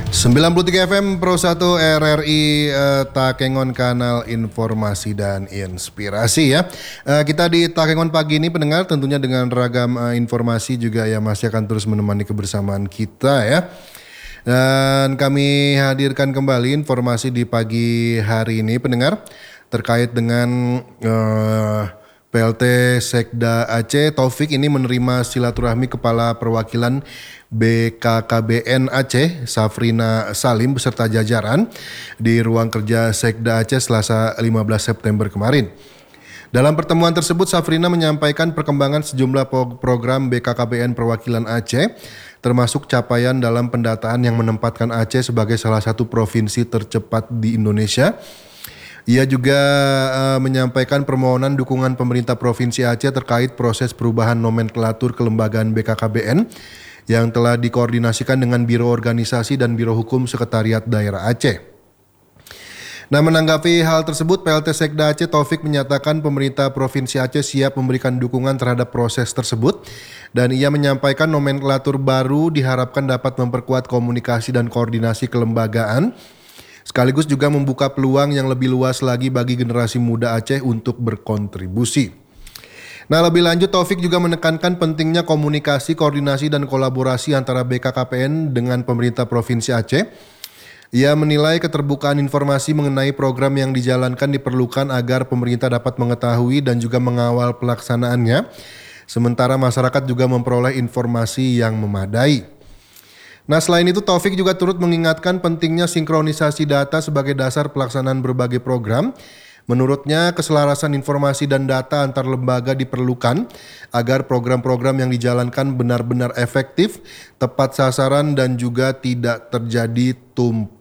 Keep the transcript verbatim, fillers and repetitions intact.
sembilan puluh tiga F M Pro satu R R I eh, Takengon, kanal informasi dan inspirasi ya. Eh, kita di Takengon pagi ini pendengar tentunya dengan ragam eh, informasi juga ya masih akan terus menemani kebersamaan kita ya. Dan kami hadirkan kembali informasi di pagi hari ini pendengar terkait dengan eh, P L T Sekda Aceh Taufik ini menerima silaturahmi Kepala Perwakilan B K K B N Aceh Safrina Salim beserta jajaran di ruang kerja Sekda Aceh Selasa lima belas September kemarin. Dalam pertemuan tersebut Safrina menyampaikan perkembangan sejumlah program B K K B N Perwakilan Aceh termasuk capaian dalam pendataan yang menempatkan Aceh sebagai salah satu provinsi tercepat di Indonesia. Ia juga uh, menyampaikan permohonan dukungan pemerintah Provinsi Aceh terkait proses perubahan nomenklatur kelembagaan B K K B N yang telah dikoordinasikan dengan Biro Organisasi dan Biro Hukum Sekretariat Daerah Aceh. Nah, menanggapi hal tersebut, P L T Sekda Aceh Taufik menyatakan pemerintah Provinsi Aceh siap memberikan dukungan terhadap proses tersebut dan ia menyampaikan nomenklatur baru diharapkan dapat memperkuat komunikasi dan koordinasi kelembagaan sekaligus juga membuka peluang yang lebih luas lagi bagi generasi muda Aceh untuk berkontribusi. Nah, lebih lanjut Taufik juga menekankan pentingnya komunikasi, koordinasi dan kolaborasi antara B K K P N dengan pemerintah Provinsi Aceh. Ia menilai keterbukaan informasi mengenai program yang dijalankan diperlukan agar pemerintah dapat mengetahui dan juga mengawal pelaksanaannya, sementara masyarakat juga memperoleh informasi yang memadai. Nah, selain itu Taufik juga turut mengingatkan pentingnya sinkronisasi data sebagai dasar pelaksanaan berbagai program. Menurutnya keselarasan informasi dan data antar lembaga diperlukan agar program-program yang dijalankan benar-benar efektif, tepat sasaran dan juga tidak terjadi tumpang